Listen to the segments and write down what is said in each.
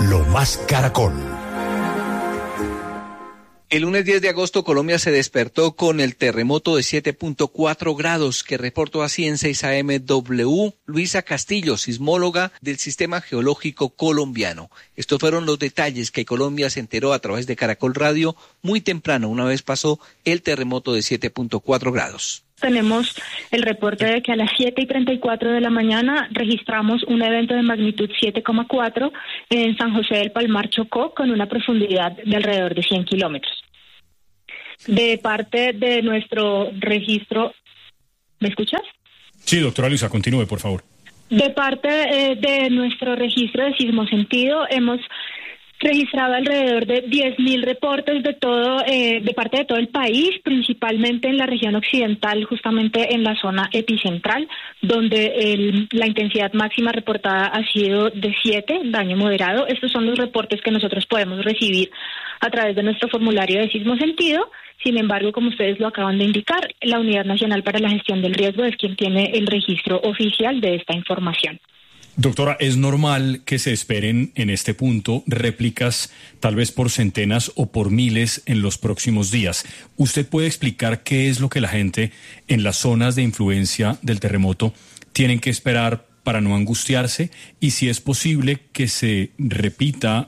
Lo Más Caracol. El lunes 10 de agosto Colombia se despertó con el terremoto de 7.4 grados que reportó así en 6 AM Luisa Castillo, sismóloga del Sistema Geológico Colombiano. Estos fueron los detalles que Colombia se enteró a través de Caracol Radio muy temprano, una vez pasó el terremoto de 7.4 grados. Tenemos el reporte de que a las 7:34 de la mañana registramos un evento de magnitud 7,4 en San José del Palmar, Chocó, con una profundidad de alrededor de 100 kilómetros. De parte de nuestro registro, ¿me escuchas? Sí, doctora Luisa, continúe, por favor. De parte de nuestro registro de sismosentido, hemos registrado alrededor de 10.000 reportes de parte de todo el país, principalmente en la región occidental, justamente en la zona epicentral, donde la intensidad máxima reportada ha sido de 7, daño moderado. Estos son los reportes que nosotros podemos recibir a través de nuestro formulario de sismosentido. Sin embargo, como ustedes lo acaban de indicar, la Unidad Nacional para la Gestión del Riesgo es quien tiene el registro oficial de esta información. Doctora, ¿es normal que se esperen en este punto réplicas tal vez por centenas o por miles en los próximos días? ¿Usted puede explicar qué es lo que la gente en las zonas de influencia del terremoto tienen que esperar para no angustiarse? Y si es posible que se repita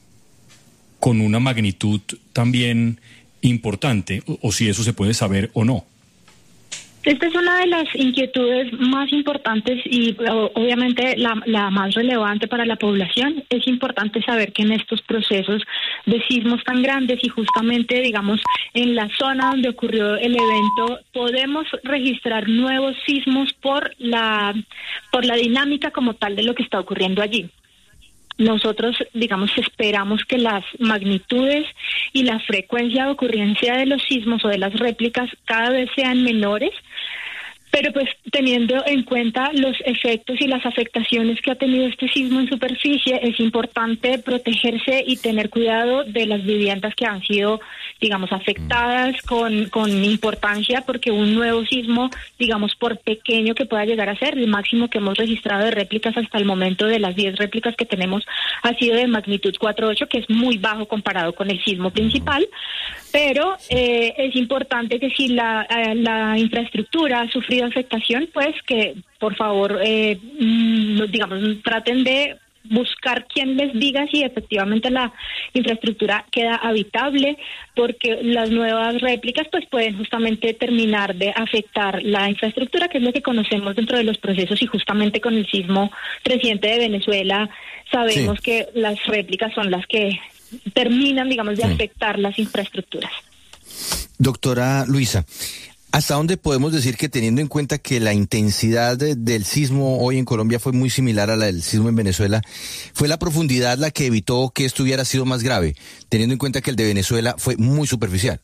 con una magnitud también importante, o si eso se puede saber o no. Esta es una de las inquietudes más importantes y obviamente la más relevante para la población. Es importante saber que en estos procesos de sismos tan grandes y justamente, digamos, en la zona donde ocurrió el evento, podemos registrar nuevos sismos por la dinámica como tal de lo que está ocurriendo allí. Nosotros, digamos, esperamos que las magnitudes y la frecuencia de ocurrencia de los sismos o de las réplicas cada vez sean menores, pero pues teniendo en cuenta los efectos y las afectaciones que ha tenido este sismo en superficie, es importante protegerse y tener cuidado de las viviendas que han sido, digamos, afectadas con importancia, porque un nuevo sismo, digamos, por pequeño que pueda llegar a ser, el máximo que hemos registrado de réplicas hasta el momento de las 10 réplicas que tenemos ha sido de magnitud 4.8, que es muy bajo comparado con el sismo principal, pero es importante que si la infraestructura ha sufrido afectación, pues que por favor, digamos, traten de buscar quien les diga si efectivamente la infraestructura queda habitable, porque las nuevas réplicas pues pueden justamente terminar de afectar la infraestructura, que es lo que conocemos dentro de los procesos, y justamente con el sismo reciente de Venezuela sabemos que las réplicas son las que terminan, digamos, de afectar las infraestructuras. Doctora Luisa, ¿hasta dónde podemos decir que, teniendo en cuenta que la intensidad del sismo hoy en Colombia fue muy similar a la del sismo en Venezuela, fue la profundidad la que evitó que esto hubiera sido más grave, teniendo en cuenta que el de Venezuela fue muy superficial?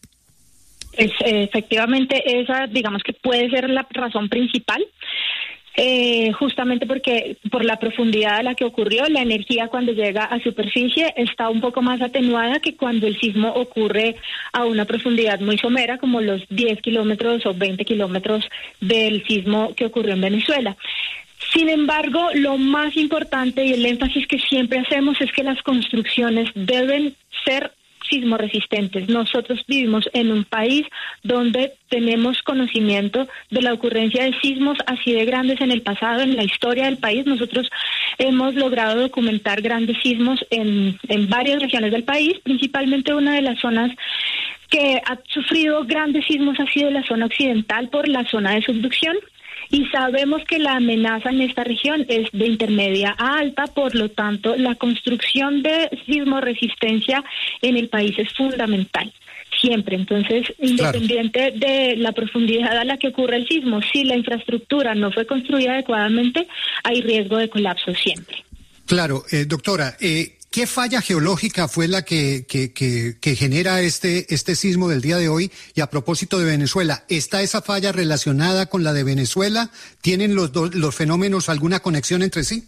Efectivamente, esa, digamos, que puede ser la razón principal. Justamente porque por la profundidad a la que ocurrió, la energía cuando llega a superficie está un poco más atenuada que cuando el sismo ocurre a una profundidad muy somera, como los 10 kilómetros o 20 kilómetros del sismo que ocurrió en Venezuela. Sin embargo, lo más importante y el énfasis que siempre hacemos es que las construcciones deben ser sismoresistentes. Nosotros vivimos en un país donde tenemos conocimiento de la ocurrencia de sismos así de grandes en el pasado, en la historia del país. Nosotros hemos logrado documentar grandes sismos en varias regiones del país, principalmente una de las zonas que ha sufrido grandes sismos ha sido la zona occidental por la zona de subducción. Y sabemos que la amenaza en esta región es de intermedia a alta, por lo tanto, la construcción de sismoresistencia en el país es fundamental, siempre. Entonces, independiente de la profundidad a la que ocurre el sismo, si la infraestructura no fue construida adecuadamente, hay riesgo de colapso siempre. Claro, doctora, ¿qué falla geológica fue la que genera este sismo del día de hoy? Y a propósito de Venezuela, ¿está esa falla relacionada con la de Venezuela? ¿Tienen los fenómenos alguna conexión entre sí?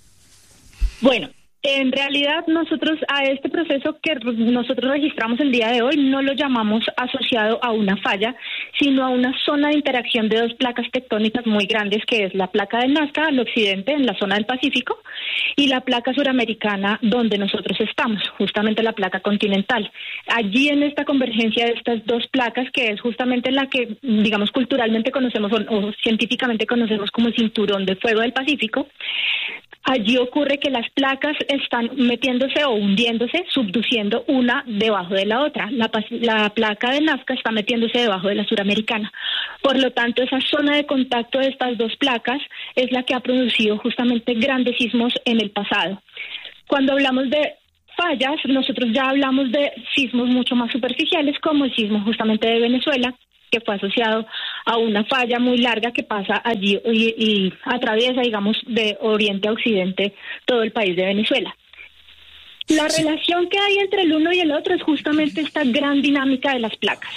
Bueno, en realidad nosotros a este proceso que nosotros registramos el día de hoy no lo llamamos asociado a una falla, sino a una zona de interacción de dos placas tectónicas muy grandes, que es la placa de Nazca al occidente, en la zona del Pacífico, y la placa suramericana donde nosotros estamos, justamente la placa continental. Allí en esta convergencia de estas dos placas, que es justamente la que, digamos, culturalmente conocemos o científicamente conocemos como el cinturón de fuego del Pacífico, allí ocurre que las placas están metiéndose o hundiéndose, subduciendo una debajo de la otra. La placa de Nazca está metiéndose debajo de la suramericana. Por lo tanto, esa zona de contacto de estas dos placas es la que ha producido justamente grandes sismos en el pasado. Cuando hablamos de fallas, nosotros ya hablamos de sismos mucho más superficiales, como el sismo justamente de Venezuela, que fue asociado a una falla muy larga que pasa allí y atraviesa, digamos, de oriente a occidente todo el país de Venezuela. La relación que hay entre el uno y el otro es justamente esta gran dinámica de las placas.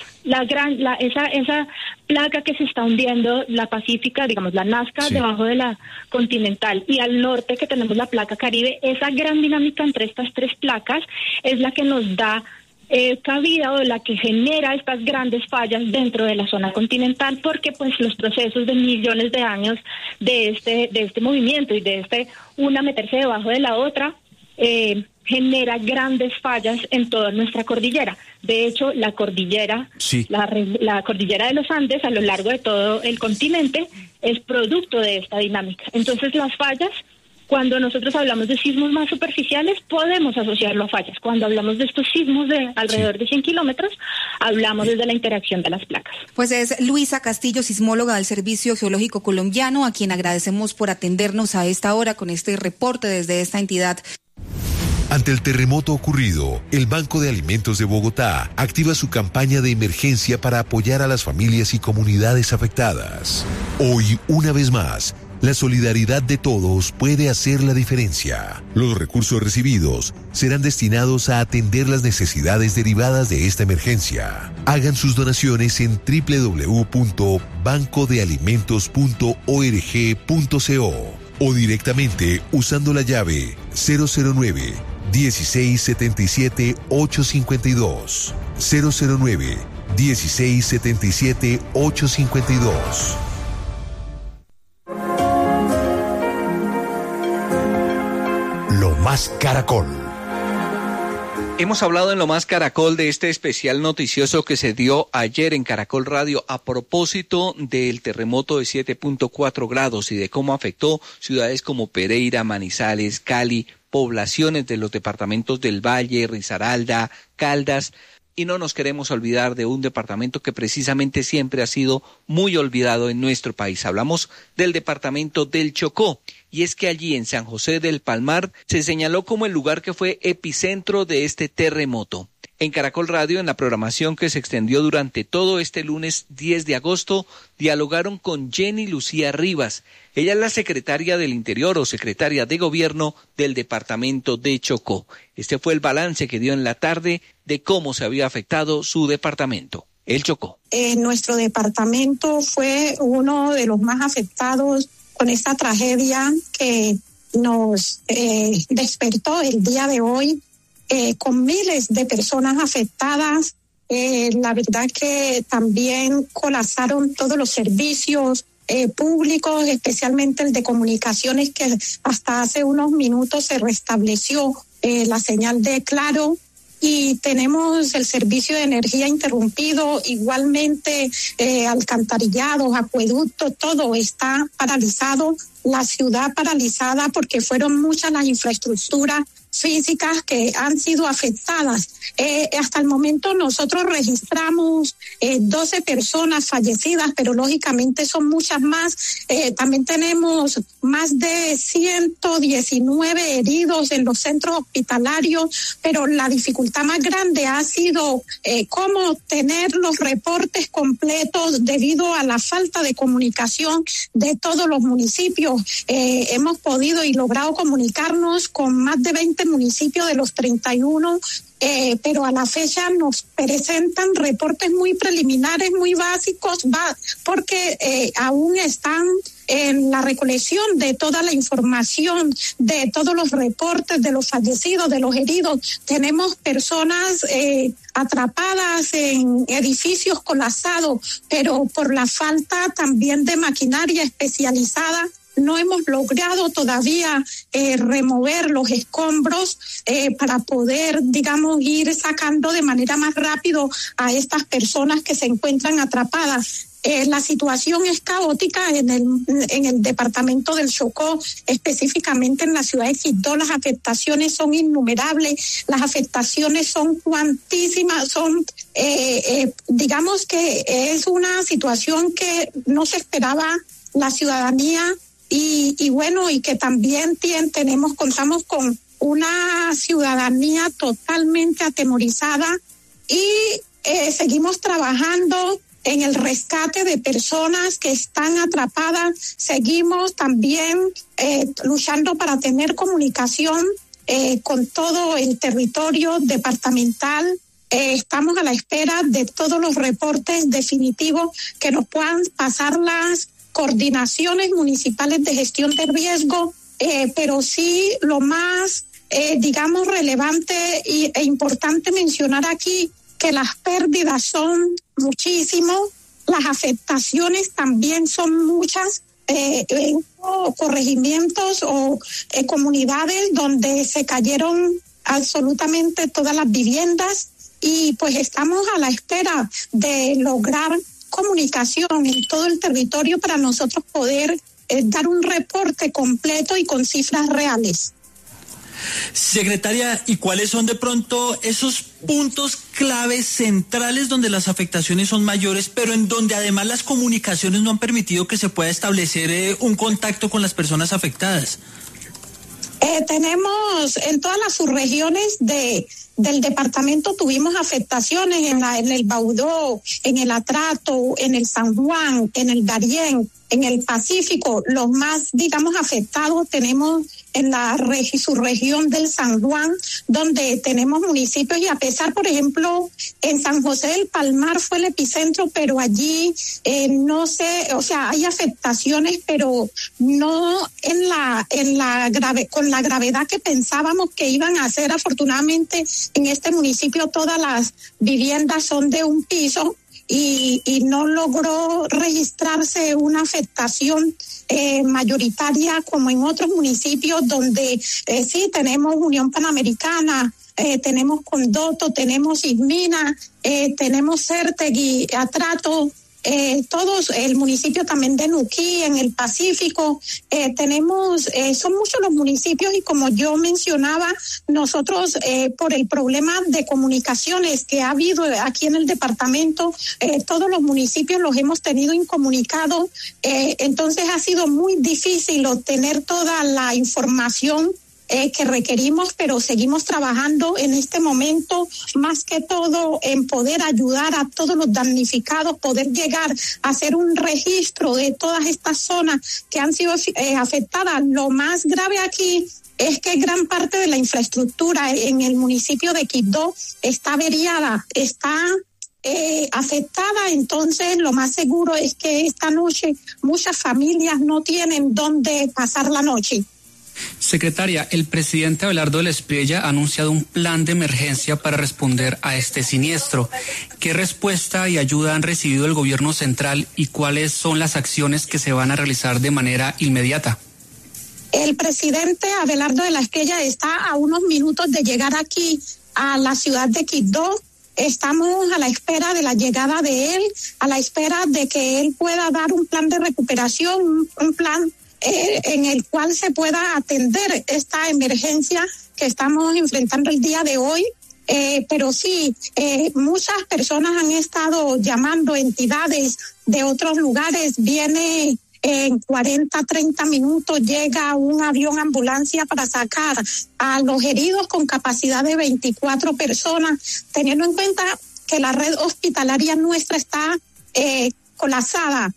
Esa placa que se está hundiendo, la pacífica, digamos, la Nazca, sí, debajo de la continental, y al norte que tenemos la placa Caribe, esa gran dinámica entre estas tres placas es la que nos da cabida, o la que genera estas grandes fallas dentro de la zona continental, porque pues los procesos de millones de años de este movimiento y de una meterse debajo de la otra genera grandes fallas en toda nuestra cordillera. De hecho, la cordillera, sí, la cordillera de los Andes a lo largo de todo el continente es producto de esta dinámica. Entonces las fallas, cuando nosotros hablamos de sismos más superficiales, podemos asociarlo a fallas. Cuando hablamos de estos sismos de alrededor de 100 kilómetros, hablamos desde la interacción de las placas. Pues es Luisa Castillo, sismóloga del Servicio Geológico Colombiano, a quien agradecemos por atendernos a esta hora con este reporte desde esta entidad. Ante el terremoto ocurrido, el Banco de Alimentos de Bogotá activa su campaña de emergencia para apoyar a las familias y comunidades afectadas. Hoy, una vez más, la solidaridad de todos puede hacer la diferencia. Los recursos recibidos serán destinados a atender las necesidades derivadas de esta emergencia. Hagan sus donaciones en www.bancodealimentos.org.co o directamente usando la llave 009 1677 852. 009 1677 852. Lo Más Caracol. Hemos hablado en Lo Más Caracol de este especial noticioso que se dio ayer en Caracol Radio a propósito del terremoto de 7.4 grados y de cómo afectó ciudades como Pereira, Manizales, Cali, poblaciones de los departamentos del Valle, Risaralda, Caldas. Y no nos queremos olvidar de un departamento que precisamente siempre ha sido muy olvidado en nuestro país. Hablamos del departamento del Chocó. Y es que allí en San José del Palmar se señaló como el lugar que fue epicentro de este terremoto. En Caracol Radio, en la programación que se extendió durante todo este lunes 10 de agosto, dialogaron con Jenny Lucía Rivas. Ella es la secretaria del Interior o secretaria de Gobierno del departamento de Chocó. Este fue el balance que dio en la tarde de cómo se había afectado su departamento, el Chocó. Nuestro departamento fue uno de los más afectados con esta tragedia que nos despertó el día de hoy. Con miles de personas afectadas, la verdad que también colapsaron todos los servicios públicos, especialmente el de comunicaciones, que hasta hace unos minutos se restableció la señal de Claro, y tenemos el servicio de energía interrumpido, igualmente alcantarillados, acueductos, todo está paralizado, la ciudad paralizada porque fueron muchas las infraestructuras físicas que han sido afectadas. Hasta el momento nosotros registramos 12 personas fallecidas, pero lógicamente son muchas más. También tenemos más de 119 heridos en los centros hospitalarios, pero la dificultad más grande ha sido cómo tener los reportes completos debido a la falta de comunicación de todos los municipios. Hemos podido y logrado comunicarnos con más de 20 este municipio de los 31, pero a la fecha nos presentan reportes muy preliminares, muy básicos, porque aún están en la recolección de toda la información, de todos los reportes de los fallecidos, de los heridos. Tenemos personas atrapadas en edificios colapsados, pero por la falta también de maquinaria especializada, no hemos logrado todavía remover los escombros para poder, digamos, ir sacando de manera más rápido a estas personas que se encuentran atrapadas. La situación es caótica en el departamento del Chocó, específicamente en la ciudad de Quibdó. Las afectaciones son innumerables, las afectaciones son cuantísimas, digamos que es una situación que no se esperaba la ciudadanía y bueno, y que también contamos con una ciudadanía totalmente atemorizada y seguimos trabajando en el rescate de personas que están atrapadas. Seguimos también luchando para tener comunicación con todo el territorio departamental. Estamos a la espera de todos los reportes definitivos que nos puedan pasar las coordinaciones municipales de gestión de riesgo, pero sí lo más, digamos, relevante e importante mencionar aquí, que las pérdidas son muchísimas, las afectaciones también son muchas, corregimientos o comunidades donde se cayeron absolutamente todas las viviendas y pues estamos a la espera de lograr comunicación en todo el territorio para nosotros poder dar un reporte completo y con cifras reales. Secretaria, ¿y cuáles son de pronto esos puntos claves centrales donde las afectaciones son mayores, pero en donde además las comunicaciones no han permitido que se pueda establecer un contacto con las personas afectadas? Tenemos en todas las subregiones del departamento tuvimos afectaciones en el Baudó, en el Atrato, en el San Juan, en el Darién, en el Pacífico. Los más, digamos, afectados tenemos en la subregión del San Juan, donde tenemos municipios y a pesar, por ejemplo, en San José del Palmar fue el epicentro, pero allí no sé, o sea, hay afectaciones, pero no con la gravedad que pensábamos que iban a ser. Afortunadamente, en este municipio todas las viviendas son de un piso y no logró registrarse una afectación mayoritaria como en otros municipios donde sí tenemos Unión Panamericana, tenemos Condoto, tenemos Ismina, tenemos Certegui, Atrato, todos, el municipio también de Nuquí, en el Pacífico, son muchos los municipios y como yo mencionaba, nosotros por el problema de comunicaciones que ha habido aquí en el departamento, todos los municipios los hemos tenido incomunicados, entonces ha sido muy difícil obtener toda la información que requerimos, pero seguimos trabajando en este momento, más que todo en poder ayudar a todos los damnificados, poder llegar a hacer un registro de todas estas zonas que han sido afectadas. Lo más grave aquí es que gran parte de la infraestructura en el municipio de Quibdó está averiada, está afectada, entonces lo más seguro es que esta noche muchas familias no tienen dónde pasar la noche. Secretaria, el presidente Abelardo del Espriella ha anunciado un plan de emergencia para responder a este siniestro. ¿Qué respuesta y ayuda han recibido el gobierno central y cuáles son las acciones que se van a realizar de manera inmediata? El presidente Abelardo del Espriella está a unos minutos de llegar aquí a la ciudad de Quibdó. Estamos a la espera de la llegada de él, a la espera de que él pueda dar un plan de recuperación, un plan en el cual se pueda atender esta emergencia que estamos enfrentando el día de hoy. Pero sí, muchas personas han estado llamando, entidades de otros lugares, viene en 40, 30 minutos, llega un avión ambulancia para sacar a los heridos con capacidad de 24 personas, teniendo en cuenta que la red hospitalaria nuestra está colapsada.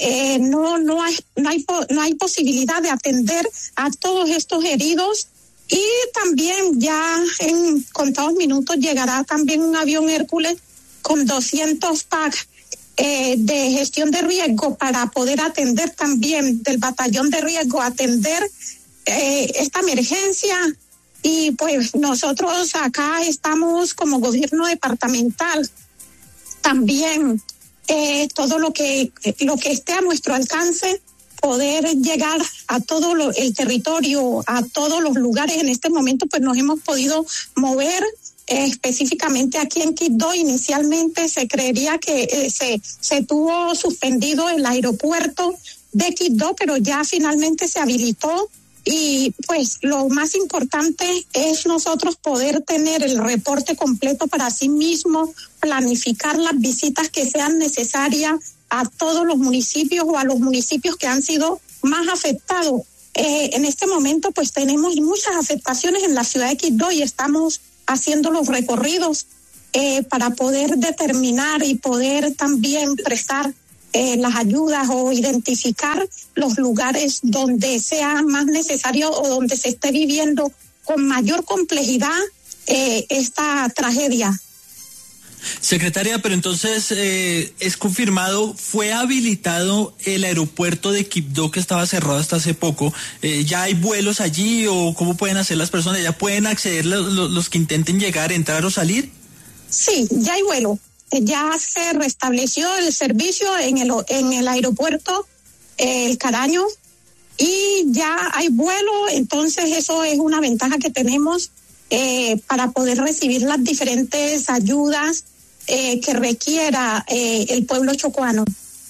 No hay posibilidad de atender a todos estos heridos Y también ya en contados minutos llegará también un avión Hércules con 200 packs de gestión de riesgo para poder atender también del batallón de riesgo, atender esta emergencia. Y pues nosotros acá estamos como gobierno departamental también todo lo que esté a nuestro alcance, poder llegar a todo el territorio, a todos los lugares. En este momento pues nos hemos podido mover específicamente aquí en Quibdó. Inicialmente se creería que se tuvo suspendido el aeropuerto de Quibdó, pero ya finalmente se habilitó. Y pues lo más importante es nosotros poder tener el reporte completo para sí mismo, planificar las visitas que sean necesarias a todos los municipios o a los municipios que han sido más afectados. En este momento pues tenemos muchas afectaciones en la ciudad de Quibdó y estamos haciendo los recorridos para poder determinar y poder también prestar las ayudas o identificar los lugares donde sea más necesario o donde se esté viviendo con mayor complejidad esta tragedia. Secretaria, pero entonces es confirmado, fue habilitado el aeropuerto de Quibdó que estaba cerrado hasta hace poco. ¿Ya hay vuelos allí o cómo pueden hacer las personas? ¿Ya pueden acceder los que intenten llegar, entrar o salir? Sí, ya hay vuelo. Ya se restableció el servicio en el aeropuerto El Caraño y ya hay vuelo, entonces eso es una ventaja que tenemos para poder recibir las diferentes ayudas que requiera el pueblo chocoano.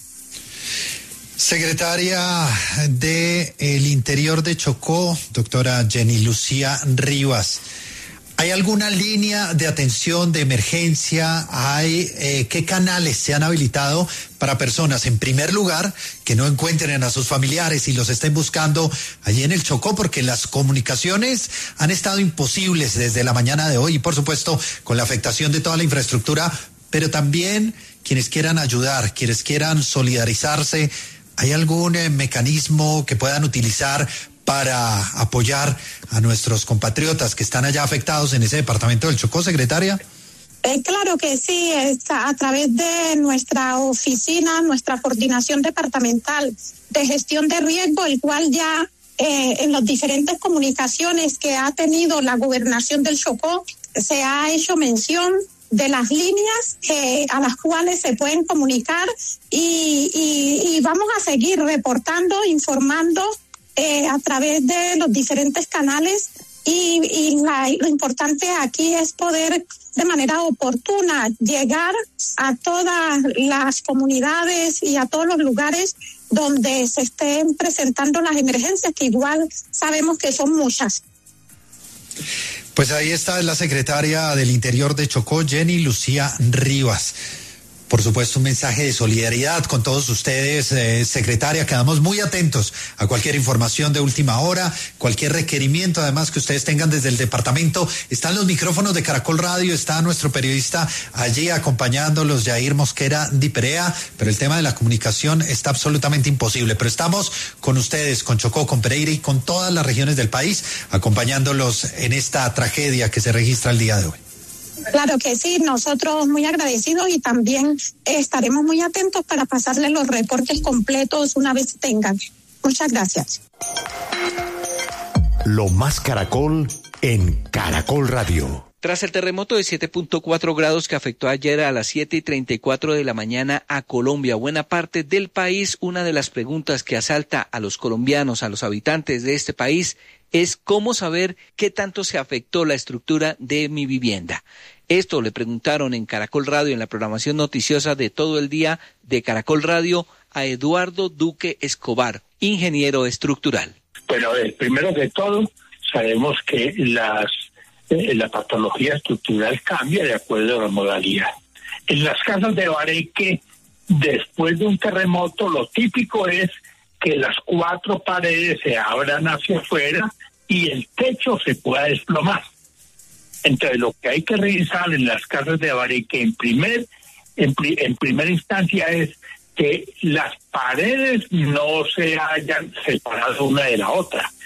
Secretaria del Interior de Chocó, doctora Jenny Lucía Rivas. ¿Hay alguna línea de atención de emergencia? ¿Qué canales se han habilitado para personas, en primer lugar, que no encuentren a sus familiares y los estén buscando allí en el Chocó? Porque las comunicaciones han estado imposibles desde la mañana de hoy y, por supuesto, con la afectación de toda la infraestructura, pero también quienes quieran ayudar, quienes quieran solidarizarse. ¿Hay algún mecanismo que puedan utilizar para apoyar a nuestros compatriotas que están allá afectados en ese departamento del Chocó, secretaria? Claro que sí, a través de nuestra oficina, nuestra coordinación departamental de gestión de riesgo, el cual ya en las diferentes comunicaciones que ha tenido la gobernación del Chocó, se ha hecho mención de las líneas a las cuales se pueden comunicar y vamos a seguir reportando, informando a través de los diferentes canales y lo importante aquí es poder de manera oportuna llegar a todas las comunidades y a todos los lugares donde se estén presentando las emergencias, que igual sabemos que son muchas. Pues ahí está la secretaria del Interior de Chocó, Jenny Lucía Rivas. Por supuesto, un mensaje de solidaridad con todos ustedes, secretaria. Quedamos muy atentos a cualquier información de última hora, cualquier requerimiento, además, que ustedes tengan desde el departamento. Están los micrófonos de Caracol Radio, está nuestro periodista allí acompañándolos, Jair Mosquera Di Perea, pero el tema de la comunicación está absolutamente imposible. Pero estamos con ustedes, con Chocó, con Pereira y con todas las regiones del país, acompañándolos en esta tragedia que se registra el día de hoy. Claro que sí, nosotros muy agradecidos y también estaremos muy atentos para pasarles los reportes completos una vez tengan. Muchas gracias. Lo más Caracol en Caracol Radio. Tras el terremoto de 7.4 grados que afectó ayer a las 7:34 de la mañana a Colombia, buena parte del país, una de las preguntas que asalta a los colombianos, a los habitantes de este país, es cómo saber qué tanto se afectó la estructura de mi vivienda. Esto le preguntaron en Caracol Radio, en la programación noticiosa de todo el día de Caracol Radio, a Eduardo Duque Escobar, ingeniero estructural. Bueno, primero que todo, sabemos que la patología estructural cambia de acuerdo a la modalidad. En las casas de Bareque, después de un terremoto, lo típico es que las 4 paredes se abran hacia afuera y el techo se pueda desplomar. Entonces, lo que hay que revisar en las casas de Bareque en primera instancia es que las paredes no se hayan separado una de la otra.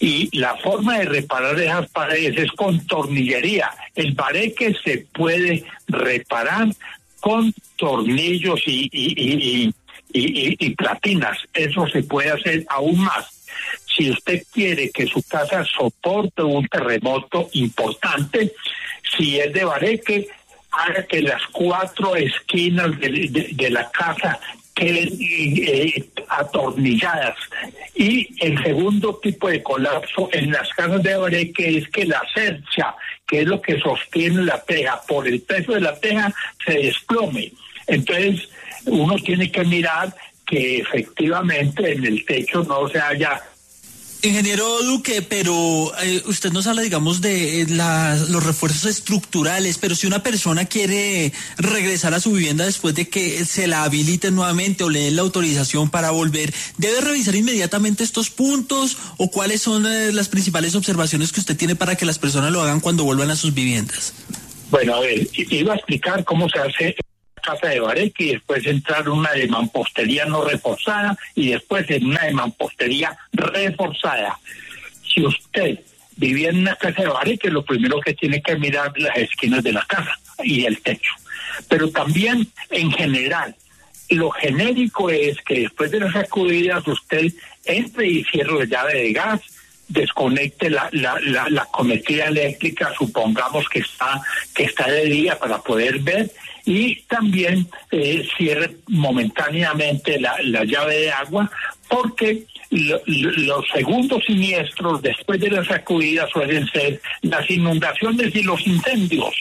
Y la forma de reparar esas paredes es con tornillería. El bareque se puede reparar con tornillos y platinas. Eso se puede hacer aún más. Si usted quiere que su casa soporte un terremoto importante, si es de bareque, haga que las 4 esquinas de la casa queden atornilladas. Y el segundo tipo de colapso en las casas de bareque es que la cercha, que es lo que sostiene la teja, por el peso de la teja se desplome. Entonces uno tiene que mirar que efectivamente en el techo no se haya... Ingeniero Duque, pero usted nos habla, digamos, de los refuerzos estructurales, pero si una persona quiere regresar a su vivienda después de que se la habiliten nuevamente o le den la autorización para volver, ¿debe revisar inmediatamente estos puntos o cuáles son las principales observaciones que usted tiene para que las personas lo hagan cuando vuelvan a sus viviendas? Bueno, a ver, iba a explicar cómo se hace casa de bareque y después entrar en una de mampostería no reforzada y después en una de mampostería reforzada. Si usted vivía en una casa de bareque, lo primero que tiene que mirar las esquinas de la casa y el techo. Pero también en general, lo genérico es que después de las sacudidas usted entre y cierre la llave de gas, desconecte la conectividad eléctrica, supongamos que está de día para poder ver, y también cierre momentáneamente la llave de agua, porque los segundos siniestros después de la sacudida suelen ser las inundaciones y los incendios.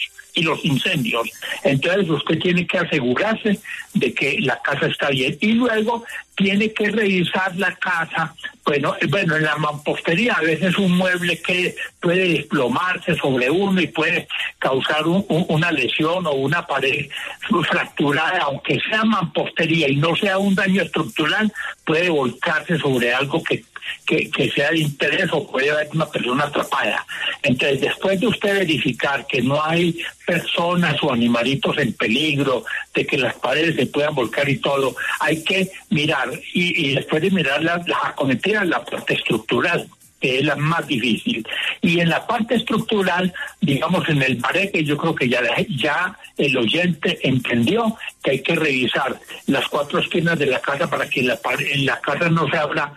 Entonces usted tiene que asegurarse de que la casa está bien y luego tiene que revisar la casa. Bueno, en la mampostería a veces un mueble que puede desplomarse sobre uno y puede causar una lesión o una pared fracturada, aunque sea mampostería y no sea un daño estructural, puede volcarse sobre algo que sea de interés o puede haber una persona atrapada. Entonces, después de usted verificar que no hay personas o animalitos en peligro, de que las paredes se puedan volcar y todo, hay que mirar y después de mirar la acometida, la parte estructural, que es la más difícil. Y en la parte estructural, digamos en el bareque, yo creo que ya el oyente entendió que hay que revisar las 4 esquinas de la casa para que la casa no se abra,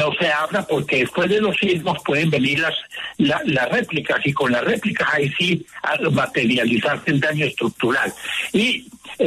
porque después de los sismos pueden venir las réplicas, y con las réplicas ahí sí materializarse el daño estructural. Y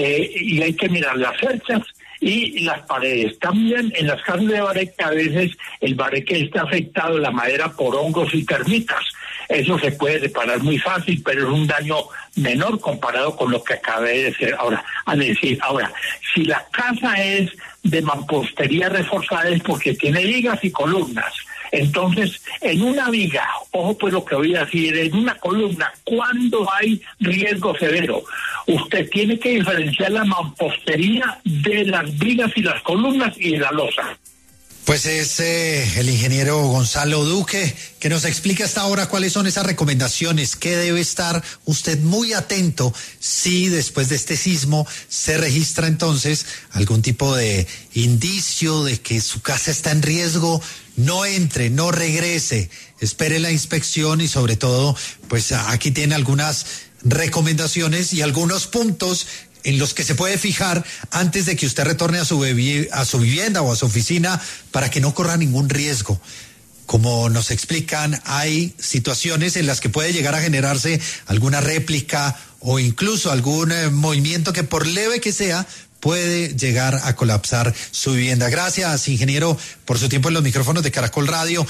hay que mirar las cerchas y las paredes. También en las casas de bareque a veces el bareque está afectado, la madera, por hongos y termitas. Eso se puede reparar muy fácil, pero es un daño menor comparado con lo que acabé de decir ahora. Ahora, si la casa es de mampostería reforzada es porque tiene vigas y columnas. Entonces, en una viga, ojo pues lo que voy a decir, en una columna, cuando hay riesgo severo, usted tiene que diferenciar la mampostería de las vigas y las columnas y de la losa. Pues es el ingeniero Gonzalo Duque, que nos explica hasta ahora cuáles son esas recomendaciones, qué debe estar usted muy atento si después de este sismo se registra entonces algún tipo de indicio de que su casa está en riesgo. No entre, no regrese, espere la inspección y sobre todo, pues aquí tiene algunas recomendaciones y algunos puntos en los que se puede fijar antes de que usted retorne a su vivienda o a su oficina para que no corra ningún riesgo. Como nos explican, hay situaciones en las que puede llegar a generarse alguna réplica o incluso algún movimiento que, por leve que sea, puede llegar a colapsar su vivienda. Gracias, ingeniero, por su tiempo en los micrófonos de Caracol Radio.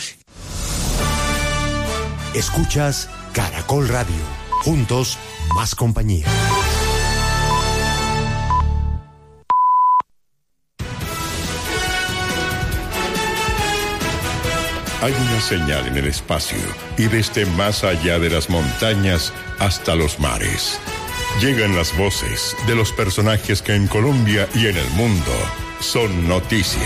Escuchas Caracol Radio. Juntos, más compañía. Hay una señal en el espacio y desde más allá de las montañas hasta los mares. Llegan las voces de los personajes que en Colombia y en el mundo son noticia.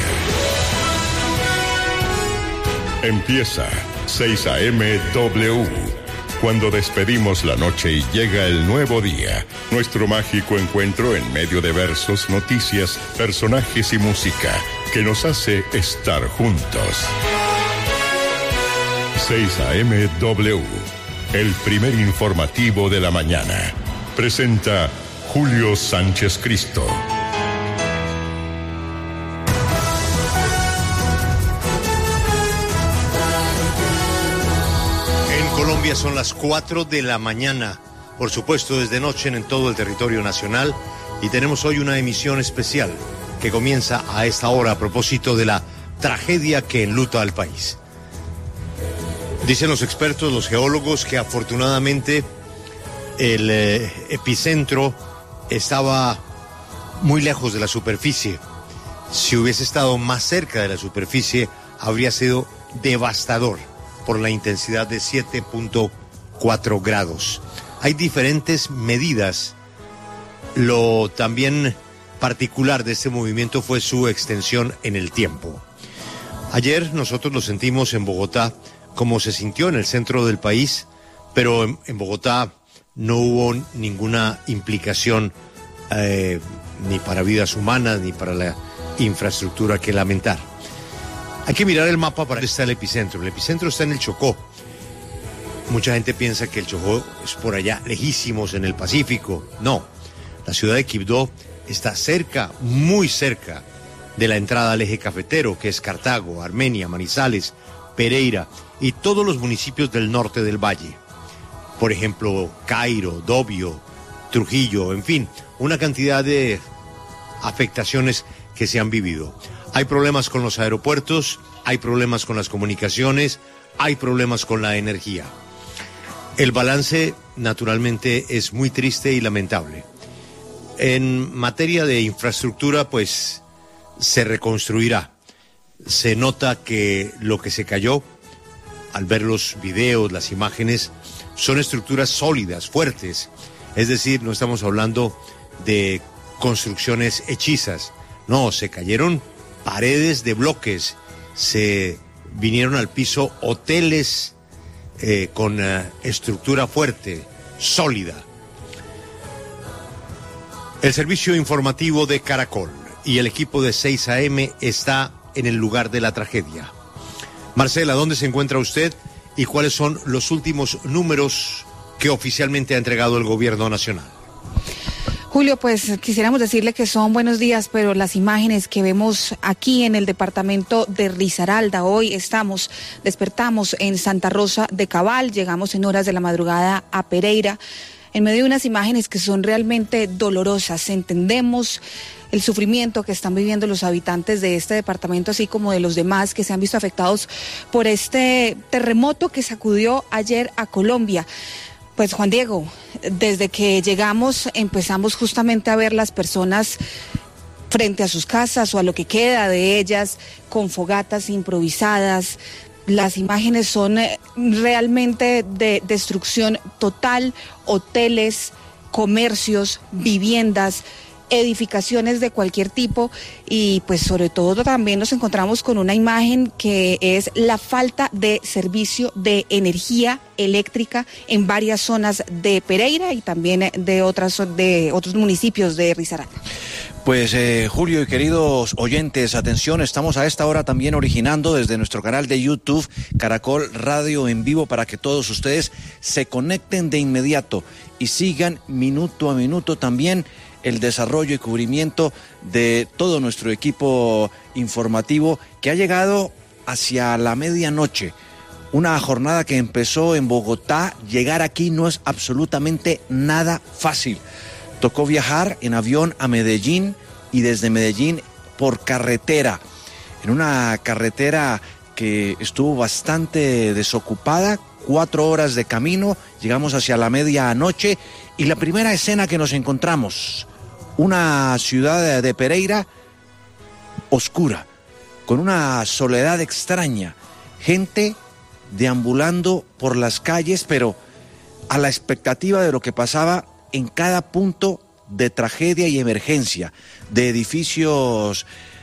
Empieza 6 a.m. W. Cuando despedimos la noche y llega el nuevo día, nuestro mágico encuentro en medio de versos, noticias, personajes y música que nos hace estar juntos. 6 AM W, el primer informativo de la mañana. Presenta Julio Sánchez Cristo. En Colombia son las 4 de la mañana, por supuesto desde noche en todo el territorio nacional, y tenemos hoy una emisión especial que comienza a esta hora a propósito de la tragedia que enluta al país. Dicen los expertos, los geólogos, que afortunadamente el epicentro estaba muy lejos de la superficie. Si hubiese estado más cerca de la superficie, habría sido devastador por la intensidad de 7.4 grados. Hay diferentes medidas. Lo también particular de este movimiento fue su extensión en el tiempo. Ayer nosotros lo sentimos en Bogotá, como se sintió en el centro del país, pero en Bogotá no hubo ninguna implicación ni para vidas humanas ni para la infraestructura que lamentar. Hay que mirar el mapa para ver dónde está el epicentro. El epicentro está en el Chocó. Mucha gente piensa que el Chocó es por allá, lejísimos en el Pacífico. No, la ciudad de Quibdó está cerca, muy cerca de la entrada al eje cafetero, que es Cartago, Armenia, Manizales, Pereira y todos los municipios del norte del valle. Por ejemplo, Cairo, Dobio, Trujillo, en fin, una cantidad de afectaciones que se han vivido. Hay problemas con los aeropuertos, hay problemas con las comunicaciones, hay problemas con la energía. El balance, naturalmente, es muy triste y lamentable. En materia de infraestructura, pues, se reconstruirá. Se nota que lo que se cayó, al ver los videos, las imágenes, son estructuras sólidas, fuertes. Es decir, no estamos hablando de construcciones hechizas. No, se cayeron paredes de bloques, se vinieron al piso hoteles con estructura fuerte, sólida. El servicio informativo de Caracol y el equipo de 6 AM está en el lugar de la tragedia. Marcela, ¿dónde se encuentra usted y cuáles son los últimos números que oficialmente ha entregado el gobierno nacional? Julio, pues quisiéramos decirle que son buenos días, pero las imágenes que vemos aquí en el departamento de Risaralda, hoy despertamos en Santa Rosa de Cabal, llegamos en horas de la madrugada a Pereira, en medio de unas imágenes que son realmente dolorosas. Entendemos el sufrimiento que están viviendo los habitantes de este departamento, así como de los demás que se han visto afectados por este terremoto que sacudió ayer a Colombia. Pues Juan Diego, desde que llegamos empezamos justamente a ver las personas frente a sus casas o a lo que queda de ellas, con fogatas improvisadas. Las imágenes son realmente de destrucción total, hoteles, comercios, viviendas, edificaciones de cualquier tipo, y pues sobre todo también nos encontramos con una imagen que es la falta de servicio de energía eléctrica en varias zonas de Pereira y también de otros municipios de Risaralda. Pues Julio y queridos oyentes, atención, estamos a esta hora también originando desde nuestro canal de YouTube Caracol Radio en vivo para que todos ustedes se conecten de inmediato y sigan minuto a minuto también el desarrollo y cubrimiento de todo nuestro equipo informativo que ha llegado hacia la medianoche. Una jornada que empezó en Bogotá. Llegar aquí no es absolutamente nada fácil. Tocó viajar en avión a Medellín y desde Medellín por carretera. En una carretera que estuvo bastante desocupada, 4 horas de camino, llegamos hacia la medianoche y la primera escena que nos encontramos, una ciudad de Pereira oscura, con una soledad extraña, gente deambulando por las calles, pero a la expectativa de lo que pasaba en cada punto de tragedia y emergencia, de edificios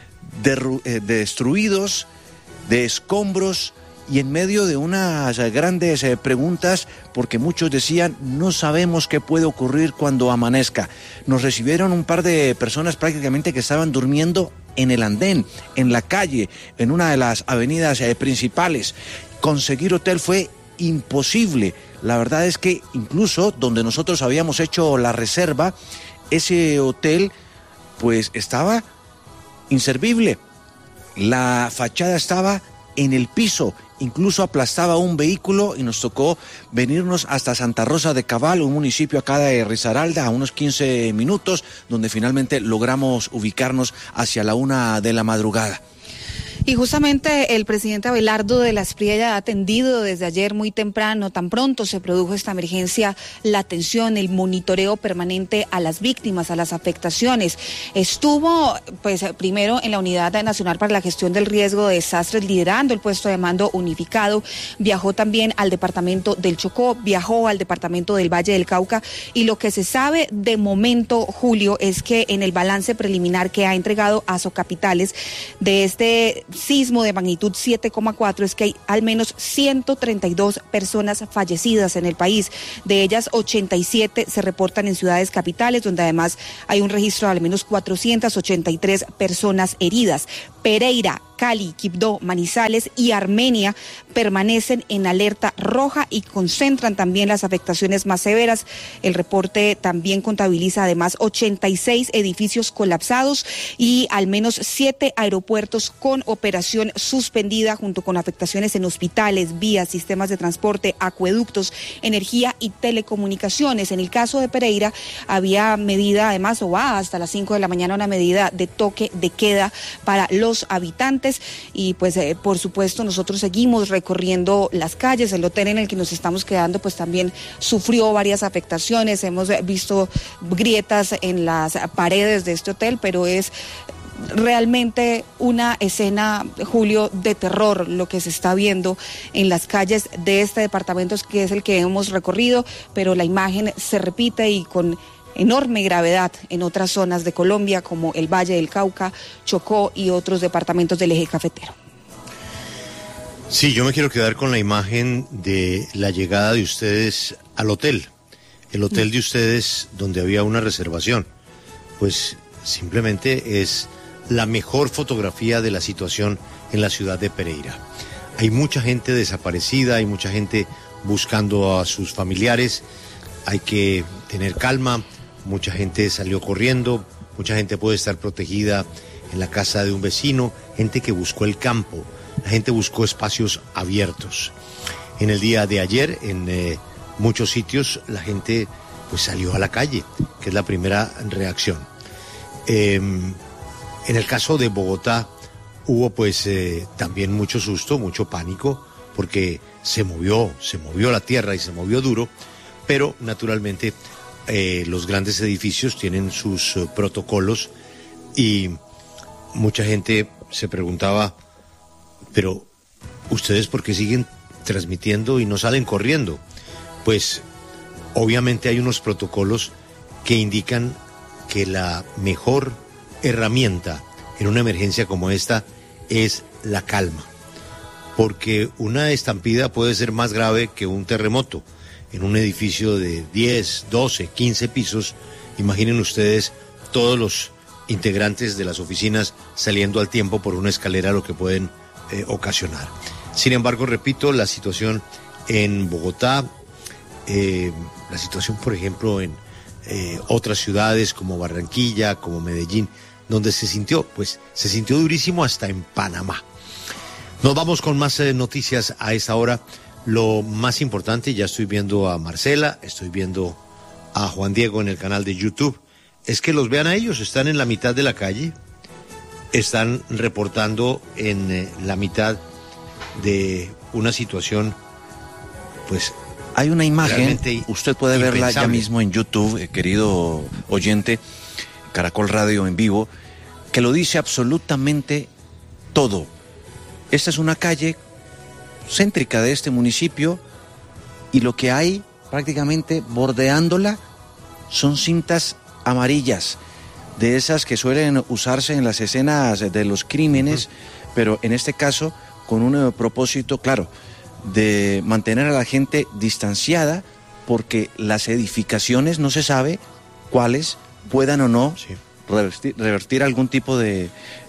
destruidos, de escombros, y en medio de unas grandes preguntas, porque muchos decían, no sabemos qué puede ocurrir cuando amanezca. Nos recibieron un par de personas prácticamente que estaban durmiendo en el andén, en la calle, en una de las avenidas principales. conseguir hotel fue imposible. La verdad es que incluso donde nosotros habíamos hecho la reserva, ese hotel pues estaba inservible. La fachada estaba en el piso, incluso aplastaba un vehículo y nos tocó venirnos hasta Santa Rosa de Cabal, un municipio acá de Risaralda, a unos 15 minutos, donde finalmente logramos ubicarnos hacia la 1 de la madrugada. Y justamente el presidente Abelardo de la Espriella ha atendido desde ayer muy temprano, tan pronto se produjo esta emergencia, la atención, el monitoreo permanente a las víctimas, a las afectaciones. Estuvo, pues, primero en la Unidad Nacional para la Gestión del Riesgo de Desastres, liderando el puesto de mando unificado. Viajó también al departamento del Chocó, viajó al departamento del Valle del Cauca, y lo que se sabe de momento, Julio, es que en el balance preliminar que ha entregado Asocapitales de este sismo de magnitud 7,4 es que hay al menos 132 personas fallecidas en el país. De ellas, 87 se reportan en ciudades capitales, donde además hay un registro de al menos 483 personas heridas. Pereira, Cali, Quibdó, Manizales y Armenia permanecen en alerta roja y concentran también las afectaciones más severas. El reporte también contabiliza además 86 edificios colapsados y al menos 7 aeropuertos con operación suspendida, junto con afectaciones en hospitales, vías, sistemas de transporte, acueductos, energía y telecomunicaciones. En el caso de Pereira había medida además, o va hasta las 5 de la mañana, una medida de toque de queda para los habitantes. Y pues por supuesto nosotros seguimos recorriendo las calles. El hotel en el que nos estamos quedando pues también sufrió varias afectaciones. Hemos visto grietas en las paredes de este hotel, pero es realmente una escena, Julio, de terror lo que se está viendo en las calles de este departamento, que es el que hemos recorrido, pero la imagen se repite y con enorme gravedad en otras zonas de Colombia, como el Valle del Cauca, Chocó y otros departamentos del eje cafetero. Sí, yo me quiero quedar con la imagen de la llegada de ustedes al hotel, el hotel de ustedes donde había una reservación. Pues simplemente es la mejor fotografía de la situación en la ciudad de Pereira. Hay mucha gente desaparecida, hay mucha gente buscando a sus familiares, hay que tener calma, mucha gente salió corriendo, mucha gente puede estar protegida en la casa de un vecino, gente que buscó el campo, la gente buscó espacios abiertos. En el día de ayer, en muchos sitios, la gente pues salió a la calle, que es la primera reacción. En el caso de Bogotá hubo pues también mucho susto, mucho pánico, porque se movió la tierra y se movió duro, pero naturalmente los grandes edificios tienen sus protocolos y mucha gente se preguntaba, pero ¿ustedes por qué siguen transmitiendo y no salen corriendo? Pues obviamente hay unos protocolos que indican que la mejor herramienta en una emergencia como esta es la calma, porque una estampida puede ser más grave que un terremoto. En un edificio de 10, 12, 15 pisos, imaginen ustedes todos los integrantes de las oficinas saliendo al tiempo por una escalera, lo que pueden ocasionar. Sin embargo, repito, la situación en Bogotá, la situación, por ejemplo, en otras ciudades como Barranquilla, como Medellín, donde se sintió durísimo hasta en Panamá. Nos vamos con más noticias a esta hora. Lo más importante, ya estoy viendo a Marcela, estoy viendo a Juan Diego en el canal de YouTube, es que los vean a ellos, están en la mitad de la calle, están reportando en la mitad de una situación, pues... Hay una imagen, usted puede verla ya mismo en YouTube, querido oyente, Caracol Radio en vivo, que lo dice absolutamente todo. Esta es una calle céntrica de este municipio y lo que hay prácticamente bordeándola son cintas amarillas, de esas que suelen usarse en las escenas de los crímenes, pero en este caso con un propósito, claro, de mantener a la gente distanciada, porque las edificaciones no se sabe cuáles puedan o no revertir algún tipo de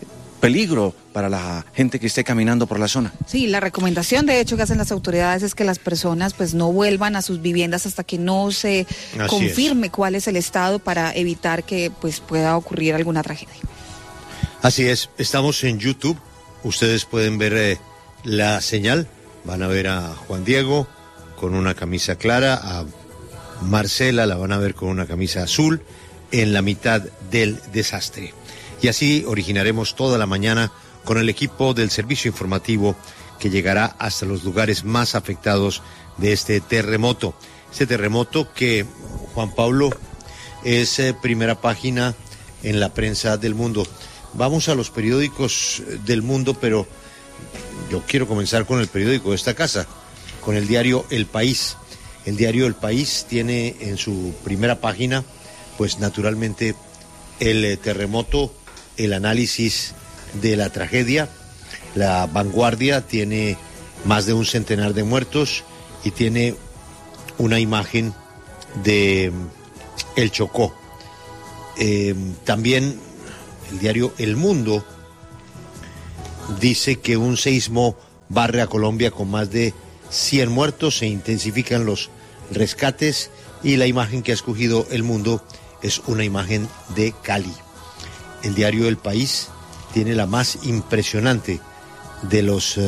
peligro para la gente que esté caminando por la zona. Sí, la recomendación de hecho que hacen las autoridades es que las personas pues no vuelvan a sus viviendas hasta que no se confirme cuál es el estado, para evitar que pues pueda ocurrir alguna tragedia. Así es, estamos en YouTube, ustedes pueden ver la señal, van a ver a Juan Diego con una camisa clara, a Marcela la van a ver con una camisa azul en la mitad del desastre. Y así originaremos toda la mañana con el equipo del servicio informativo que llegará hasta los lugares más afectados de este terremoto. Este terremoto que, Juan Pablo, es primera página en la prensa del mundo. Vamos a los periódicos del mundo, pero yo quiero comenzar con el periódico de esta casa, con el diario El País. El diario El País tiene en su primera página, pues naturalmente, el terremoto, el análisis de la tragedia. La Vanguardia tiene más de un centenar de muertos y tiene una imagen de el Chocó. También el diario El Mundo dice que un seísmo barre a Colombia con más de 100 muertos, se intensifican los rescates, y la imagen que ha escogido El Mundo es una imagen de Cali. El diario El País tiene la más impresionante de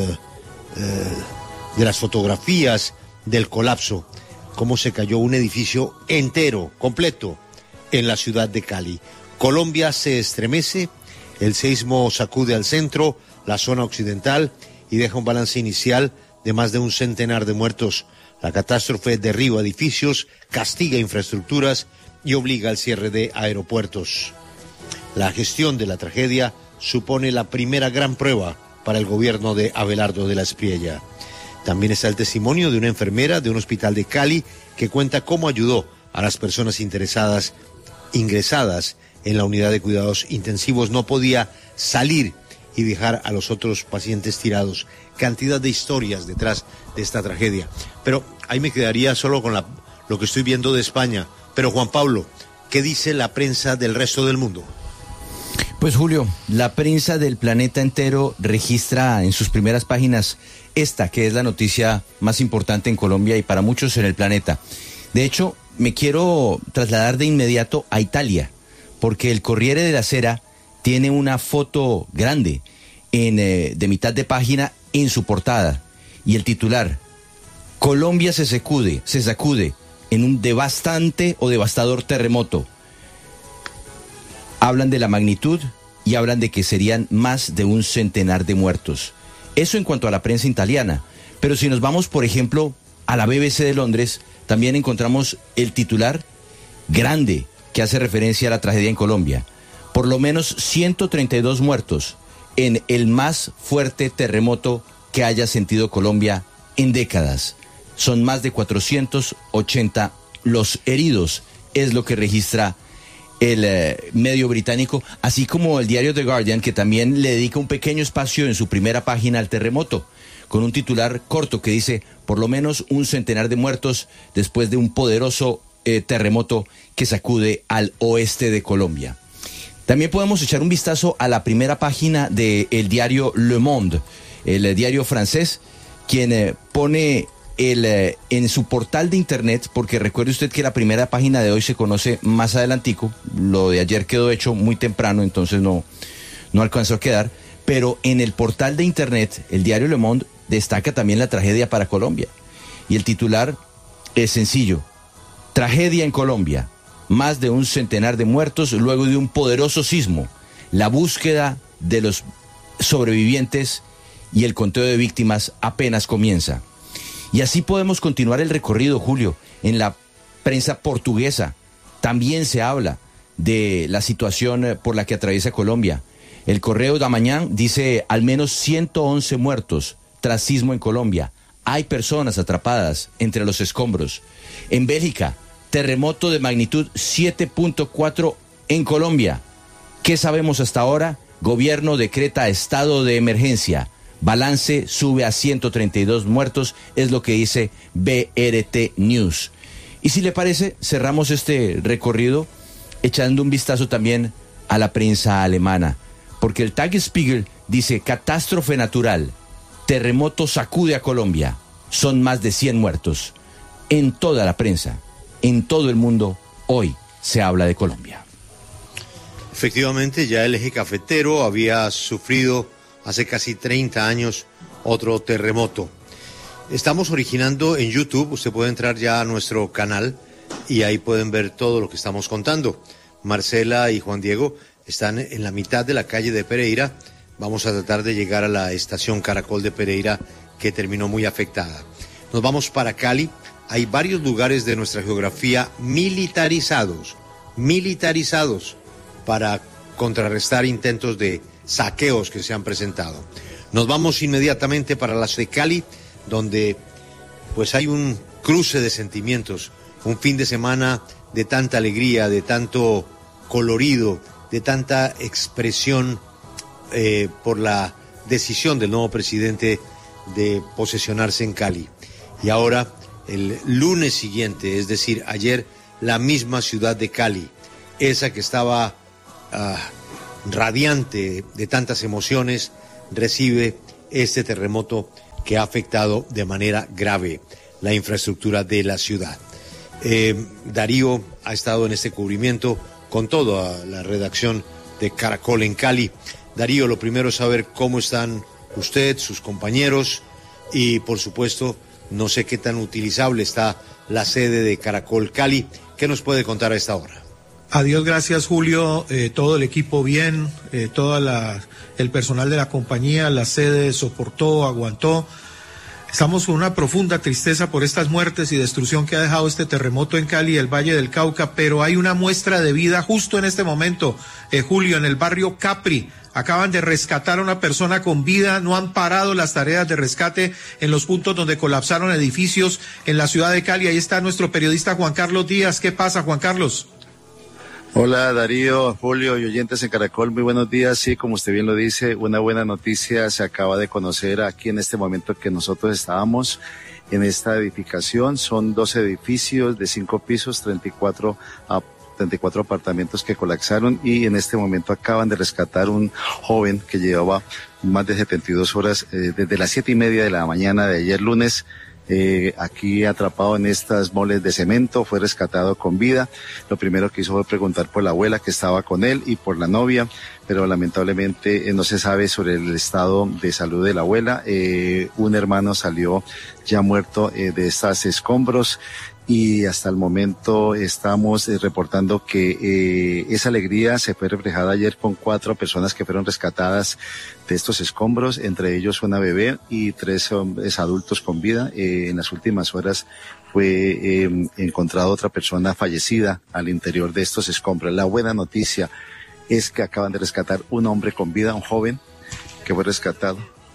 las fotografías del colapso, cómo se cayó un edificio entero, completo, en la ciudad de Cali. Colombia se estremece, el seísmo sacude al centro, la zona occidental, y deja un balance inicial de más de un centenar de muertos. La catástrofe derriba edificios, castiga infraestructuras y obliga al cierre de aeropuertos. La gestión de la tragedia supone la primera gran prueba para el gobierno de Abelardo de la Espriella. También está el testimonio de una enfermera de un hospital de Cali que cuenta cómo ayudó a las personas ingresadas en la unidad de cuidados intensivos. No podía salir y dejar a los otros pacientes tirados. Cantidad de historias detrás de esta tragedia. Pero ahí me quedaría solo con lo que estoy viendo de España. Pero Juan Pablo, ¿qué dice la prensa del resto del mundo? Pues Julio, la prensa del planeta entero registra en sus primeras páginas esta, que es la noticia más importante en Colombia y para muchos en el planeta. De hecho, me quiero trasladar de inmediato a Italia, porque el Corriere della Sera tiene una foto grande de mitad de página en su portada, y el titular: Colombia se sacude en un devastador terremoto. Hablan de la magnitud y hablan de que serían más de un centenar de muertos. Eso en cuanto a la prensa italiana. Pero si nos vamos, por ejemplo, a la BBC de Londres, también encontramos el titular grande que hace referencia a la tragedia en Colombia. Por lo menos 132 muertos en el más fuerte terremoto que haya sentido Colombia en décadas. Son más de 480 los heridos, es lo que registra el medio británico, así como el diario The Guardian, que también le dedica un pequeño espacio en su primera página al terremoto, con un titular corto que dice: por lo menos un centenar de muertos después de un poderoso terremoto que sacude al oeste de Colombia. También podemos echar un vistazo a la primera página del diario Le Monde, el diario francés, quien pone en su portal de internet, porque recuerde usted que la primera página de hoy se conoce más adelantico, lo de ayer quedó hecho muy temprano, entonces no alcanzó a quedar, pero en el portal de internet, el diario Le Monde destaca también la tragedia para Colombia, y el titular es sencillo: tragedia en Colombia, más de un centenar de muertos luego de un poderoso sismo, la búsqueda de los sobrevivientes y el conteo de víctimas apenas comienza. Y así podemos continuar el recorrido, Julio. En la prensa portuguesa también se habla de la situación por la que atraviesa Colombia. El Correo da Mañana dice: al menos 111 muertos tras sismo en Colombia. Hay personas atrapadas entre los escombros. En Bélgica, terremoto de magnitud 7.4 en Colombia. ¿Qué sabemos hasta ahora? Gobierno decreta estado de emergencia. Balance sube a 132 muertos, es lo que dice BRT News. Y si le parece, cerramos este recorrido echando un vistazo también a la prensa alemana, porque el Tagesspiegel dice catástrofe natural, terremoto sacude a Colombia, son más de 100 muertos. En toda la prensa, en todo el mundo, hoy se habla de Colombia. Efectivamente, ya el eje cafetero había sufrido hace casi 30 años otro terremoto. Estamos originando en YouTube, usted puede entrar ya a nuestro canal y ahí pueden ver todo lo que estamos contando. Marcela y Juan Diego están en la mitad de la calle de Pereira. Vamos a tratar de llegar a la estación Caracol de Pereira, que terminó muy afectada. Nos vamos para Cali. Hay varios lugares de nuestra geografía militarizados para contrarrestar intentos de saqueos que se han presentado. Nos vamos inmediatamente para la ciudad de Cali, donde pues hay un cruce de sentimientos, un fin de semana de tanta alegría, de tanto colorido, de tanta expresión por la decisión del nuevo presidente de posesionarse en Cali. Y ahora, el lunes siguiente, es decir, ayer, la misma ciudad de Cali, esa que estaba radiante de tantas emociones, recibe este terremoto que ha afectado de manera grave la infraestructura de la ciudad. Darío ha estado en este cubrimiento con toda la redacción de Caracol en Cali. Darío, lo primero es saber cómo están usted, sus compañeros y, por supuesto, no sé qué tan utilizable está la sede de Caracol Cali. ¿Qué nos puede contar a esta hora? Adiós, gracias Julio, todo el equipo bien, todo el personal de la compañía, la sede soportó, aguantó. Estamos con una profunda tristeza por estas muertes y destrucción que ha dejado este terremoto en Cali y el Valle del Cauca, pero hay una muestra de vida justo en este momento, Julio, en el barrio Capri. Acaban de rescatar a una persona con vida, no han parado las tareas de rescate en los puntos donde colapsaron edificios en la ciudad de Cali. Ahí está nuestro periodista Juan Carlos Díaz. ¿Qué pasa, Juan Carlos? Hola Darío, Julio y oyentes en Caracol, muy buenos días. Sí, como usted bien lo dice, una buena noticia se acaba de conocer aquí en este momento que nosotros estábamos en esta edificación. Son 12 edificios de 5 pisos, 34 apartamentos que colapsaron y en este momento acaban de rescatar un joven que llevaba más de 72 horas desde las 7:30 de la mañana de ayer lunes. Aquí atrapado en estas moles de cemento, fue rescatado con vida. Lo primero que hizo fue preguntar por la abuela que estaba con él y por la novia, pero lamentablemente no se sabe sobre el estado de salud de la abuela. Un hermano salió ya muerto de estos escombros. Y hasta el momento estamos reportando que esa alegría se fue reflejada ayer con 4 personas que fueron rescatadas de estos escombros, entre ellos una bebé y 3 hombres adultos con vida. En las últimas horas fue encontrada otra persona fallecida al interior de estos escombros. La buena noticia es que acaban de rescatar un hombre con vida, un joven que fue rescatado.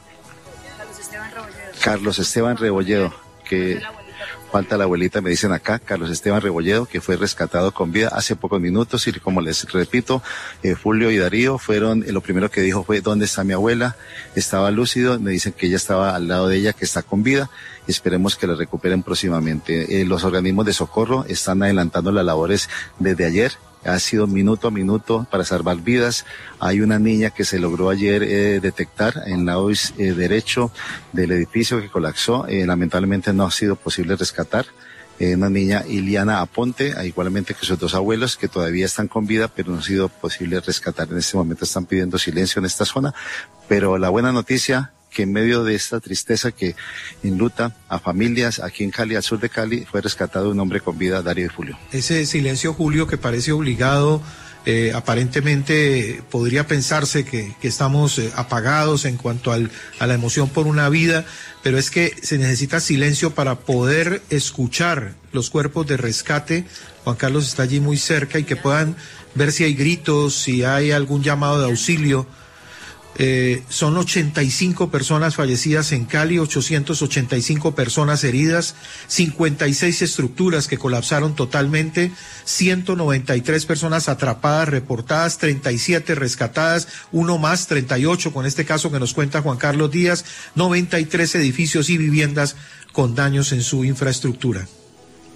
Carlos Esteban Rebolledo, que... Falta la abuelita, me dicen acá, Carlos Esteban Rebolledo, que fue rescatado con vida hace pocos minutos y como les repito, Julio y Darío fueron, lo primero que dijo fue, ¿dónde está mi abuela? Estaba lúcido, me dicen que ella estaba al lado de ella, que está con vida, esperemos que la recuperen próximamente. Los organismos de socorro están adelantando las labores desde ayer. Ha sido minuto a minuto para salvar vidas. Hay una niña que se logró ayer detectar en el lado derecho del edificio que colapsó. Lamentablemente no ha sido posible rescatar. Una niña, Iliana Aponte, igualmente que sus 2 abuelos, que todavía están con vida, pero no ha sido posible rescatar. En este momento están pidiendo silencio en esta zona. Pero la buena noticia, que en medio de esta tristeza que enluta a familias aquí en Cali, al sur de Cali, fue rescatado un hombre con vida, Darío y Julio. Ese silencio, Julio, que parece obligado, aparentemente podría pensarse que estamos apagados en cuanto a la emoción por una vida, pero es que se necesita silencio para poder escuchar los cuerpos de rescate. Juan Carlos está allí muy cerca y que puedan ver si hay gritos, si hay algún llamado de auxilio. Son 85 personas fallecidas en Cali, 885 personas heridas, 56 estructuras que colapsaron totalmente, 193 personas atrapadas, reportadas, 37 rescatadas, uno más, 38 con este caso que nos cuenta Juan Carlos Díaz, 93 edificios y viviendas con daños en su infraestructura.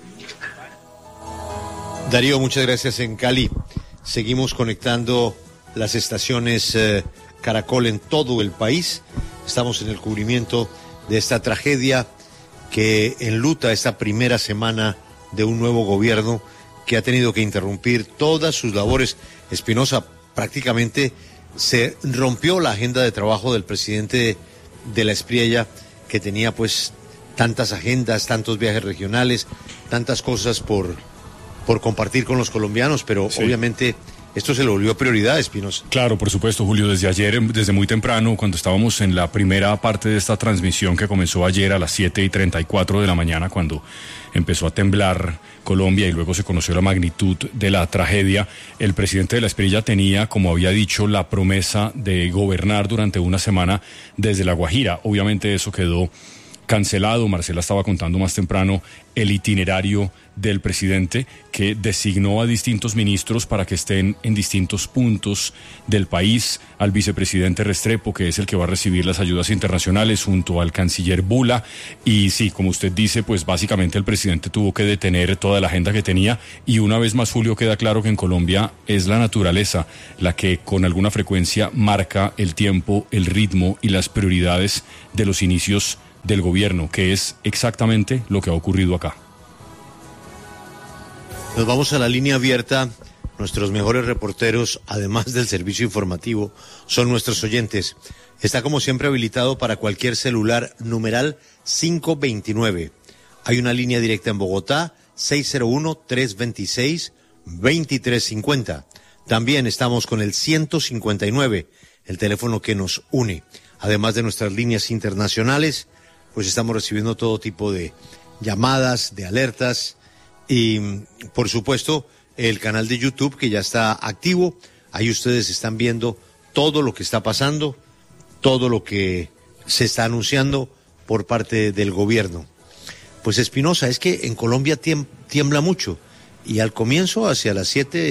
Darío, muchas gracias en Cali. Seguimos conectando las estaciones Caracol en todo el país. Estamos en el cubrimiento de esta tragedia que enluta esta primera semana de un nuevo gobierno que ha tenido que interrumpir todas sus labores. Espinosa, prácticamente se rompió la agenda de trabajo del presidente de la Espriella, que tenía pues tantas agendas, tantos viajes regionales, tantas cosas por compartir con los colombianos, pero sí, obviamente esto se le volvió prioridad, Espinosa. Claro, por supuesto, Julio, desde ayer, desde muy temprano, cuando estábamos en la primera parte de esta transmisión que comenzó ayer a las 7:34 de la mañana, cuando empezó a temblar Colombia y luego se conoció la magnitud de la tragedia, el presidente de la Espriella tenía, como había dicho, la promesa de gobernar durante una semana desde La Guajira. Obviamente eso quedó cancelado. Marcela estaba contando más temprano el itinerario del presidente, que designó a distintos ministros para que estén en distintos puntos del país, al vicepresidente Restrepo, que es el que va a recibir las ayudas internacionales, junto al canciller Bula, y sí, como usted dice, pues básicamente el presidente tuvo que detener toda la agenda que tenía, y una vez más, Julio, queda claro que en Colombia es la naturaleza la que con alguna frecuencia marca el tiempo, el ritmo y las prioridades de los inicios del gobierno, que es exactamente lo que ha ocurrido acá. Nos vamos a la línea abierta. Nuestros mejores reporteros, además del servicio informativo, son nuestros oyentes. Está como siempre habilitado para cualquier celular, numeral 529. Hay una línea directa en Bogotá, 601-326-2350. También estamos con el 159, el teléfono que nos une. Además de nuestras líneas internacionales, pues estamos recibiendo todo tipo de llamadas, de alertas y, por supuesto, el canal de YouTube que ya está activo. Ahí ustedes están viendo todo lo que está pasando, todo lo que se está anunciando por parte del gobierno. Pues Espinosa, es que en Colombia tiembla mucho y al comienzo, hacia las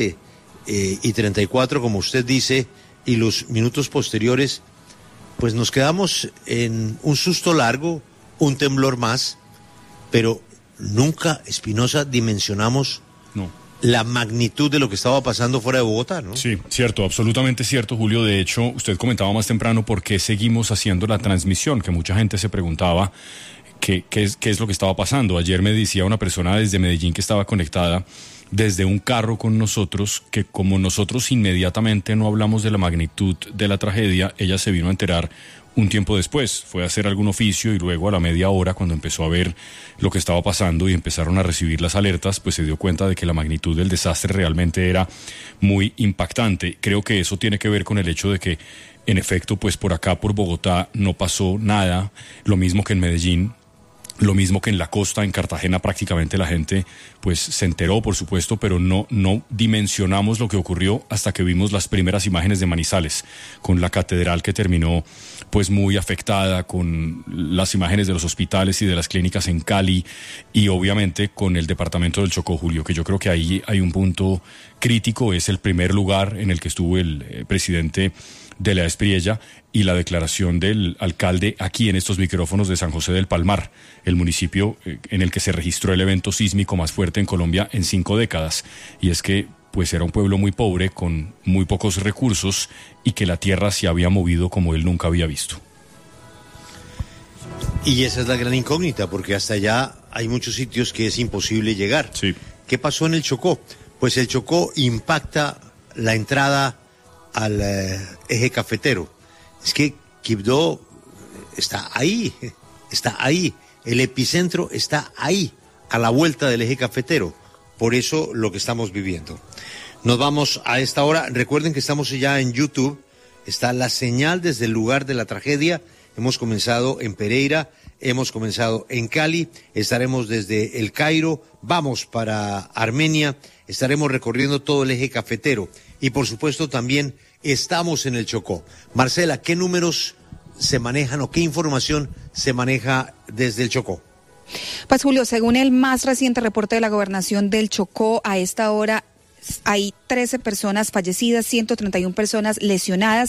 7:34, como usted dice, y los minutos posteriores, pues nos quedamos en un susto largo, un temblor más, pero nunca, Espinosa, dimensionamos la magnitud de lo que estaba pasando fuera de Bogotá, ¿no? Sí, cierto, absolutamente cierto, Julio. De hecho, usted comentaba más temprano por qué seguimos haciendo la transmisión, que mucha gente se preguntaba qué es lo que estaba pasando. Ayer me decía una persona desde Medellín que estaba conectada desde un carro con nosotros, que como nosotros inmediatamente no hablamos de la magnitud de la tragedia, ella se vino a enterar un tiempo después. Fue a hacer algún oficio y luego a la media hora, cuando empezó a ver lo que estaba pasando y empezaron a recibir las alertas, pues se dio cuenta de que la magnitud del desastre realmente era muy impactante. Creo que eso tiene que ver con el hecho de que, en efecto, pues por acá, por Bogotá, no pasó nada, lo mismo que en Medellín. Lo mismo que en la costa, en Cartagena, prácticamente la gente pues se enteró, por supuesto, pero no dimensionamos lo que ocurrió hasta que vimos las primeras imágenes de Manizales, con la catedral que terminó pues muy afectada, con las imágenes de los hospitales y de las clínicas en Cali, y obviamente con el departamento del Chocó, Julio, que yo creo que ahí hay un punto crítico. Es el primer lugar en el que estuvo el presidente de la Espriella, y la declaración del alcalde aquí en estos micrófonos de San José del Palmar, el municipio en el que se registró el evento sísmico más fuerte en Colombia en 5 décadas, y es que pues era un pueblo muy pobre, con muy pocos recursos, y que la tierra se había movido como él nunca había visto. Y esa es la gran incógnita, porque hasta allá hay muchos sitios que es imposible llegar. Sí. ¿Qué pasó en el Chocó? Pues el Chocó impacta la entrada al eje cafetero. Es que Quibdó está ahí, el epicentro está ahí, a la vuelta del eje cafetero. Por eso lo que estamos viviendo. Nos vamos a esta hora. Recuerden que estamos ya en YouTube, está la señal desde el lugar de la tragedia. Hemos comenzado en Pereira, hemos comenzado en Cali, estaremos desde El Cairo, vamos para Armenia, estaremos recorriendo todo el eje cafetero y por supuesto también estamos en el Chocó. Marcela, ¿qué números se manejan o qué información se maneja desde el Chocó? Pues Julio, según el más reciente reporte de la Gobernación del Chocó, a esta hora hay 13 personas fallecidas, 131 personas lesionadas,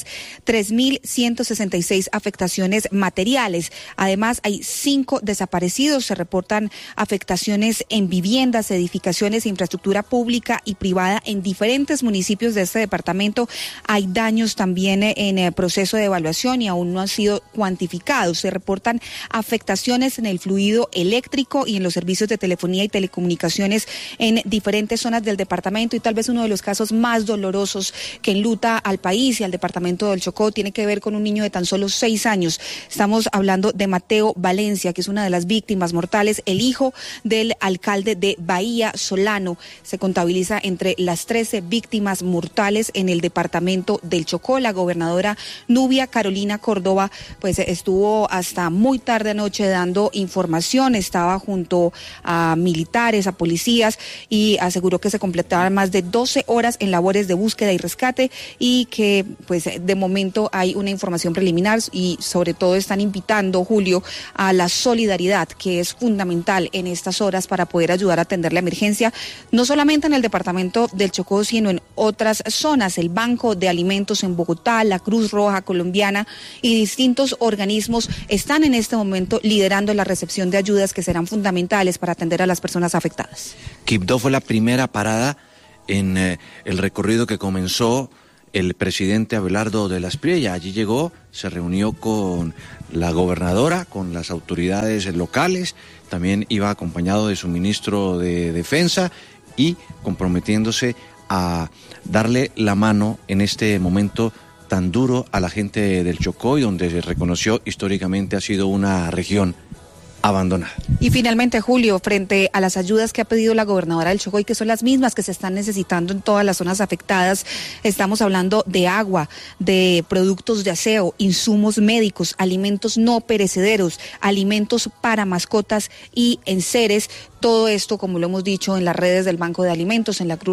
3.166 afectaciones materiales. Además, hay 5 desaparecidos. Se reportan afectaciones en viviendas, edificaciones, infraestructura pública y privada en diferentes municipios de este departamento. Hay daños también en el proceso de evaluación y aún no han sido cuantificados. Se reportan afectaciones en el fluido eléctrico y en los servicios de telefonía y telecomunicaciones en diferentes zonas del departamento, y tal vez uno de los casos más dolorosos que enluta al país y al departamento del Chocó tiene que ver con un niño de tan solo 6 años. Estamos hablando de Mateo Valencia, que es una de las víctimas mortales, el hijo del alcalde de Bahía, Solano. Se contabiliza entre las 13 víctimas mortales en el departamento del Chocó. La gobernadora Nubia Carolina Córdoba pues estuvo hasta muy tarde anoche dando información, estaba junto a militares, a policías, y aseguró que se completaban más de 12 horas en labores de búsqueda y rescate, y que pues de momento hay una información preliminar, y sobre todo están invitando, Julio, a la solidaridad, que es fundamental en estas horas para poder ayudar a atender la emergencia, no solamente en el departamento del Chocó, sino en otras zonas. El Banco de Alimentos en Bogotá, la Cruz Roja Colombiana y distintos organismos están en este momento liderando la recepción de ayudas que serán fundamentales para atender a las personas afectadas. Quibdó fue la primera parada en el recorrido que comenzó el presidente Abelardo de la Espriella. Allí llegó, se reunió con la gobernadora, con las autoridades locales, también iba acompañado de su ministro de Defensa y comprometiéndose a darle la mano en este momento tan duro a la gente del Chocó, y donde se reconoció históricamente ha sido una región abandonada. Y finalmente, Julio, frente a las ayudas que ha pedido la gobernadora del Chocó y que son las mismas que se están necesitando en todas las zonas afectadas, estamos hablando de agua, de productos de aseo, insumos médicos, alimentos no perecederos, alimentos para mascotas y enseres. Todo esto, como lo hemos dicho, en las redes del Banco de Alimentos, en la Cruz